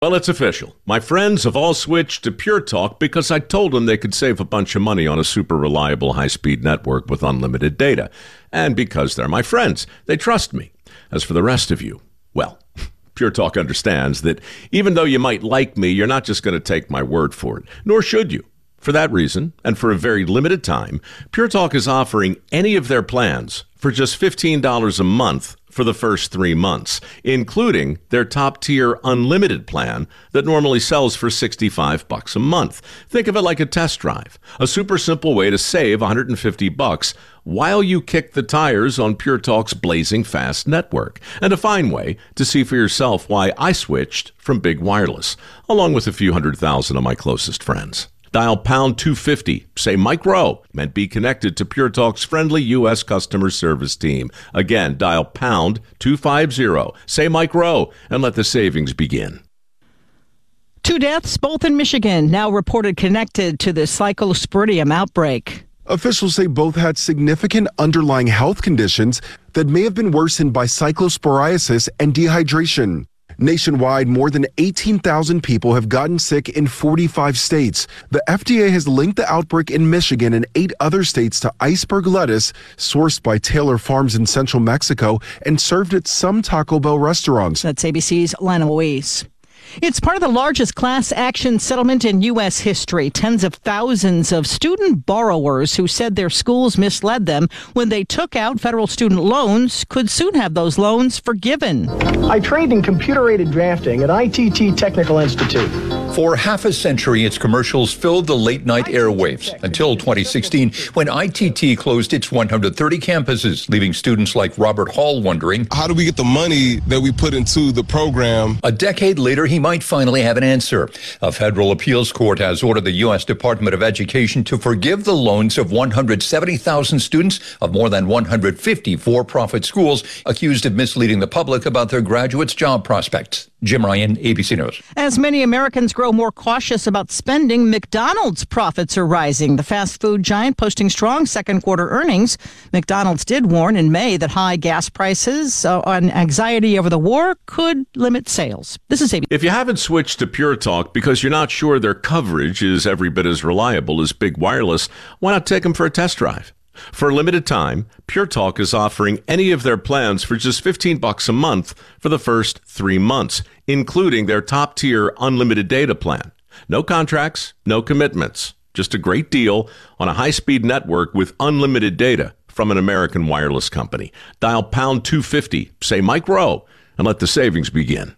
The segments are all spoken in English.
Well, it's official. My friends have all switched to Pure Talk because I told them they could save a bunch of money on a super reliable high-speed network with unlimited data. And because they're my friends, they trust me. As for the rest of you, well, Pure Talk understands that even though you might like me, you're not just going to take my word for it, nor should you. For that reason, and for a very limited time, Pure Talk is offering any of their plans for just $15 a month for the first 3 months, including their top-tier unlimited plan that normally sells for $65 a month. Think of it like a test drive, a super simple way to save $150 while you kick the tires on Pure Talk's blazing fast network, and a fine way to see for yourself why I switched from big wireless, along with a few 100,000 of my closest friends. Dial pound 250, say Mike Rowe, and be connected to Pure Talk's friendly U.S. customer service team. Again, dial pound 250, say Mike Rowe, and let the savings begin. 2 deaths, both in Michigan, now reported connected to the Cyclosporidium outbreak. Officials say both had significant underlying health conditions that may have been worsened by cyclosporiasis and dehydration. Nationwide, more than 18,000 people have gotten sick in 45 states. The FDA has linked the outbreak in Michigan and 8 other states to iceberg lettuce sourced by Taylor Farms in central Mexico and served at some Taco Bell restaurants. That's ABC's Lana Louise. It's part of the largest class action settlement in U.S. history. Tens of thousands of student borrowers who said their schools misled them when they took out federal student loans could soon have those loans forgiven. I trained in computer-aided drafting at ITT Technical Institute. For half a century, its commercials filled the late-night airwaves until 2016, when ITT closed its 130 campuses, leaving students like Robert Hall wondering, how do we get the money that we put into the program? A decade later, he might finally have an answer. A federal appeals court has ordered the U.S. Department of Education to forgive the loans of 170,000 students of more than 150 for-profit schools accused of misleading the public about their graduates' job prospects. Jim Ryan, ABC News. As many Americans grow more cautious about spending, McDonald's profits are rising. The fast food giant posting strong second quarter earnings. McDonald's did warn in May that high gas prices and anxiety over the war could limit sales. This is ABC. If you haven't switched to Pure Talk because you're not sure their coverage is every bit as reliable as big wireless, why not take them for a test drive? For a limited time, Pure Talk is offering any of their plans for just $15 a month for the first 3 months, including their top-tier unlimited data plan. No contracts, no commitments, just a great deal on a high-speed network with unlimited data from an American wireless company. Dial pound 250, say Mike Rowe, and let the savings begin.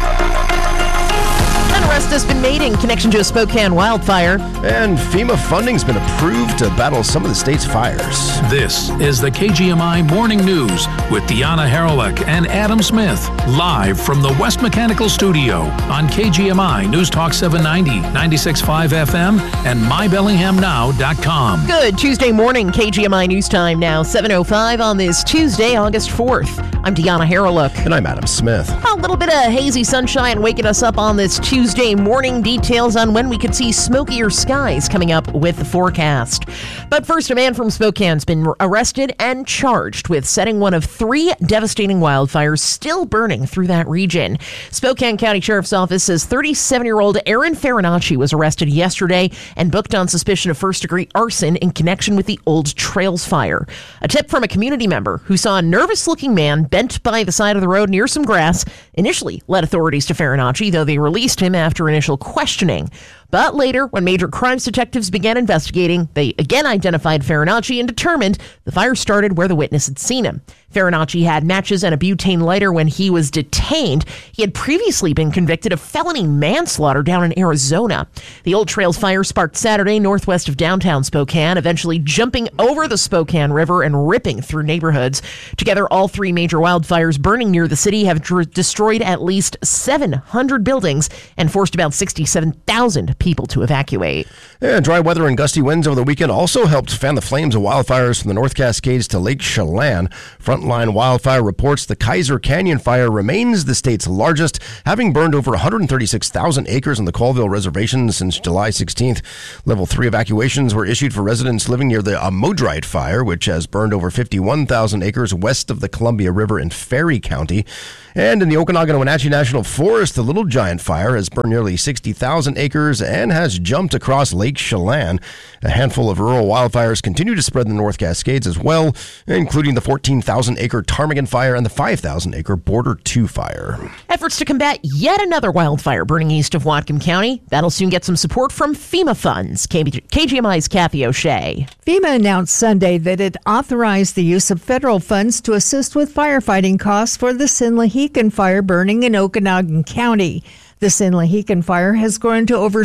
Arrest has been made in connection to a Spokane wildfire. And FEMA funding's been approved to battle some of the state's fires. This is the KGMI Morning News with Deanna Haralick and Adam Smith, live from the West Mechanical Studio on KGMI News Talk 790, 96.5 FM, and MyBellinghamNow.com. Good Tuesday morning, KGMI News Time now, 7:05 on this Tuesday, August 4th. I'm Deanna Haralick. And I'm Adam Smith. A little bit of hazy sunshine waking us up on this Tuesday morning. Details on when we could see smokier skies coming up with the forecast. But first, a man from Spokane's been arrested and charged with setting one of 3 devastating wildfires still burning through that region. Spokane County Sheriff's Office says 37-year-old Aaron Farinacci was arrested yesterday and booked on suspicion of first-degree arson in connection with the Old Trails fire. A tip from a community member who saw a nervous-looking man bent by the side of the road near some grass initially led authorities to Farinacci, though they released him after initial questioning. But later, when major crimes detectives began investigating, they again identified Farinacci and determined the fire started where the witness had seen him. Farinacci had matches and a butane lighter when he was detained. He had previously been convicted of felony manslaughter down in Arizona. The Old Trails fire sparked Saturday northwest of downtown Spokane, eventually jumping over the Spokane River and ripping through neighborhoods. Together, all 3 major wildfires burning near the city have destroyed at least 700 buildings and forced about 67,000 people to evacuate. Yeah, dry weather and gusty winds over the weekend also helped fan the flames of wildfires from the North Cascades to Lake Chelan. Frontline Wildfire reports the Kaiser Canyon fire remains the state's largest, having burned over 136,000 acres on the Colville Reservation since July 16th. Level 3 evacuations were issued for residents living near the Amodrite fire, which has burned over 51,000 acres west of the Columbia River in Ferry County. And in the Okanagan-Wenatchee National Forest, the Little Giant fire has burned nearly 60,000 acres and has jumped across Lake Chelan. A handful of rural wildfires continue to spread in the North Cascades as well, including the 14,000-acre Ptarmigan fire and the 5,000-acre Border 2 fire. Efforts to combat yet another wildfire burning east of Whatcom County. That'll soon get some support from FEMA funds. KGMI's Kathy O'Shea. FEMA announced Sunday that it authorized the use of federal funds to assist with firefighting costs for the Sinlahecan fire burning in Okanagan County. The Sinlahecan fire has grown to over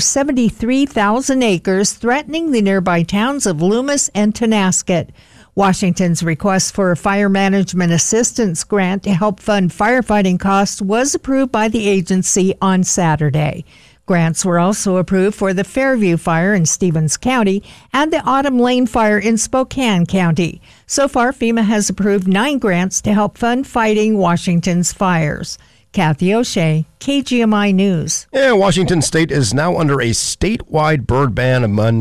73,000 acres, threatening the nearby towns of Loomis and Tonasket. Washington's request for a fire management assistance grant to help fund firefighting costs was approved by the agency on Saturday. Grants were also approved for the Fairview Fire in Stevens County and the Autumn Lane Fire in Spokane County. So far, FEMA has approved 9 grants to help fund fighting Washington's fires. Kathy O'Shea, KGMI News. Yeah, Washington State is now under a statewide bird ban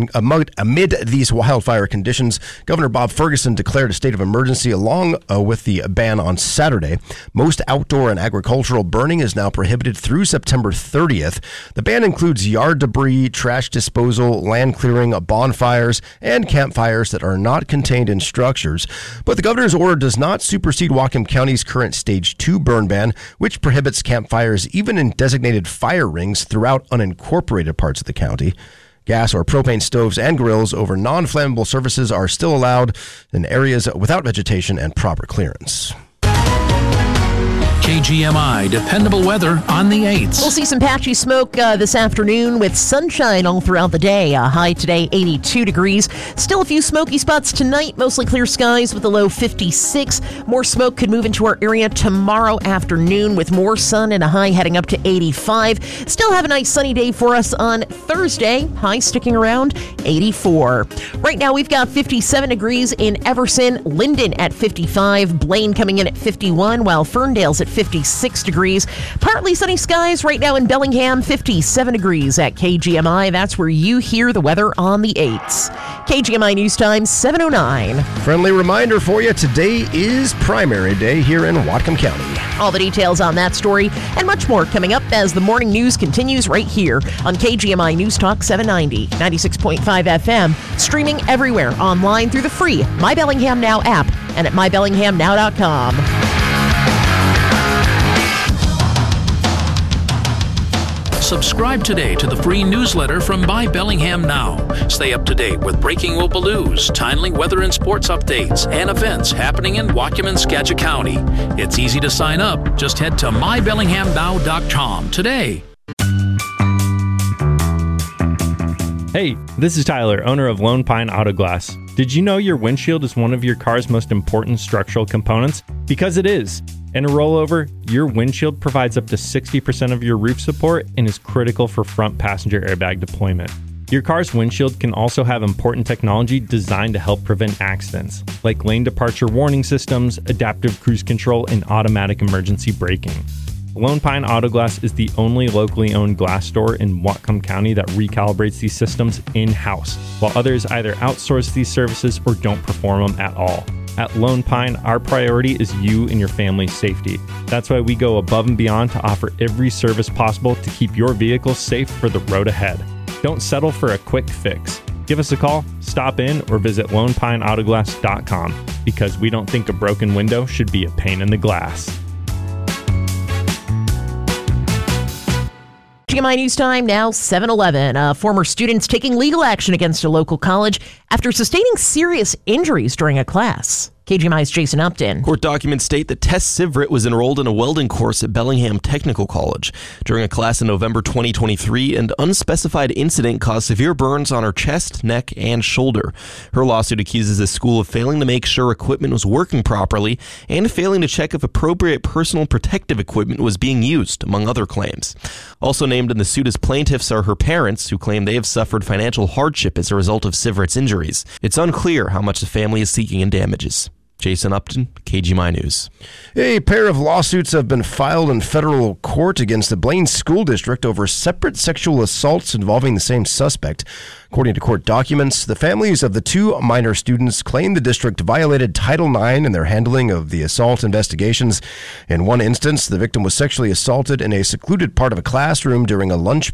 amid these wildfire conditions. Governor Bob Ferguson declared a state of emergency along with the ban on Saturday. Most outdoor and agricultural burning is now prohibited through September 30th. The ban includes yard debris, trash disposal, land clearing, bonfires, and campfires that are not contained in structures. But the governor's order does not supersede Whatcom County's current Stage 2 burn ban, which prohibits campfires even in designated fire rings throughout unincorporated parts of the county. Gas or propane stoves and grills over non-flammable surfaces are still allowed in areas without vegetation and proper clearance. KGMI dependable weather on the 8s. We'll see some patchy smoke this afternoon with sunshine all throughout the day. A high today, 82 degrees. Still a few smoky spots tonight. Mostly clear skies with a low 56. More smoke could move into our area tomorrow afternoon with more sun and a high heading up to 85. Still have a nice sunny day for us on Thursday. High sticking around 84. Right now we've got 57 degrees in Everson. Linden at 55. Blaine coming in at 51, while Ferndale's at 56 degrees. Partly sunny skies right now in Bellingham, 57 degrees at KGMI. That's where you hear the weather on the 8s. KGMI News Time, 7:09. Friendly reminder for you, today is primary day here in Whatcom County. All the details on that story and much more coming up as the morning news continues right here on KGMI News Talk 790, 96.5 FM, streaming everywhere online through the free My Bellingham Now app and at mybellinghamnow.com. Subscribe today to the free newsletter from My Bellingham Now. Stay up to date with breaking Whoopaloos, timely weather and sports updates, and events happening in Whatcom and Skagit County. It's easy to sign up. Just head to mybellinghamnow.com today. Hey, this is Tyler, owner of Lone Pine Auto Glass. Did you know your windshield is one of your car's most important structural components? Because it is. In a rollover, your windshield provides up to 60% of your roof support and is critical for front passenger airbag deployment. Your car's windshield can also have important technology designed to help prevent accidents, like lane departure warning systems, adaptive cruise control, and automatic emergency braking. Lone Pine Auto Glass is the only locally owned glass store in Whatcom County that recalibrates these systems in-house, while others either outsource these services or don't perform them at all. At Lone Pine, our priority is you and your family's safety. That's why we go above and beyond to offer every service possible to keep your vehicle safe for the road ahead. Don't settle for a quick fix. Give us a call, stop in, or visit lonepineautoglass.com, because we don't think a broken window should be a pain in the glass. KGMI News Time, now 7:11. Former students taking legal action against a local college after sustaining serious injuries during a class. KGMI's Jason Upton. Court documents state that Tess Sivrit was enrolled in a welding course at Bellingham Technical College. During a class in November 2023, an unspecified incident caused severe burns on her chest, neck, and shoulder. Her lawsuit accuses the school of failing to make sure equipment was working properly and failing to check if appropriate personal protective equipment was being used, among other claims. Also named in the suit as plaintiffs are her parents, who claim they have suffered financial hardship as a result of Sivrit's injuries. It's unclear how much the family is seeking in damages. Jason Upton, KGMI News. A pair of lawsuits have been filed in federal court against the Blaine School District over separate sexual assaults involving the same suspect. According to court documents, the families of the two minor students claim the district violated Title IX in their handling of the assault investigations. In one instance, the victim was sexually assaulted in a secluded part of a classroom during a lunch